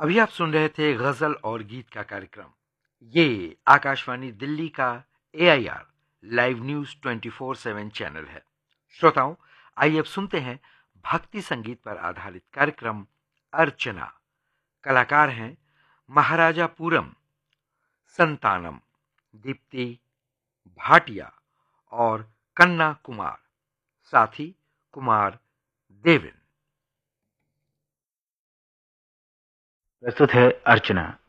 अभी आप सुन रहे थे गजल और गीत का कार्यक्रम। ये आकाशवाणी दिल्ली का एआईआर लाइव न्यूज 24/7 चैनल है। श्रोताओं, आइए अब सुनते हैं भक्ति संगीत पर आधारित कार्यक्रम अर्चना। कलाकार हैं महाराजा पूरम, संतानम, दीप्ति भाटिया और कन्ना कुमार, साथ ही कुमार देविन। प्रस्तुत है अर्चना।